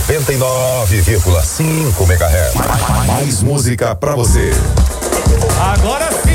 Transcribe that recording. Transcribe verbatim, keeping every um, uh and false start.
noventa e nove vírgula cinco megahertz. Mais música pra você. Agora sim.